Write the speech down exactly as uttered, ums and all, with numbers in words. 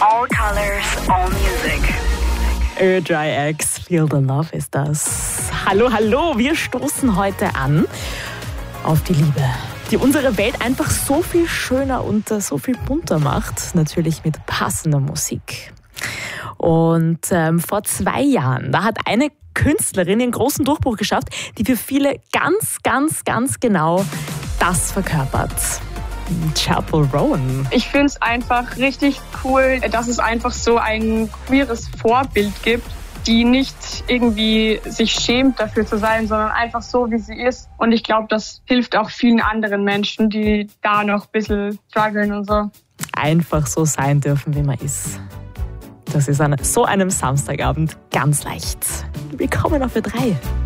All colors, all music. Air-Dry-X, Feel the Love ist das. Hallo, hallo, wir stoßen heute an auf die Liebe, die unsere Welt einfach so viel schöner und so viel bunter macht. Natürlich mit passender Musik. Und ähm, vor zwei Jahren, da hat eine Künstlerin den großen Durchbruch geschafft, die für viele ganz, ganz, ganz genau das verkörpert. Chappell Roan. Ich finde es einfach richtig cool, dass es einfach so ein queeres Vorbild gibt, die nicht irgendwie sich schämt dafür zu sein, sondern einfach so, wie sie ist. Und ich glaube, das hilft auch vielen anderen Menschen, die da noch ein bisschen strugglen und so. Einfach so sein dürfen, wie man ist. Das ist an so einem Samstagabend ganz leicht. Willkommen auf Ö drei.